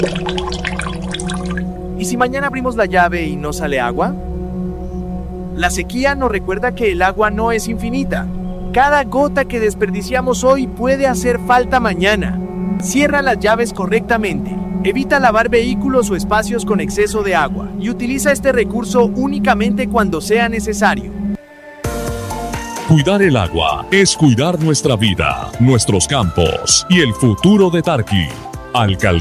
¿Y si mañana abrimos la llave y no sale agua? La sequía nos recuerda que el agua no es infinita. Cada gota que desperdiciamos hoy puede hacer falta mañana. Cierra las llaves correctamente. Evita lavar vehículos o espacios con exceso de agua y utiliza este recurso únicamente cuando sea necesario. Cuidar el agua es cuidar nuestra vida, nuestros campos y el futuro de Tarqui. Alcaldía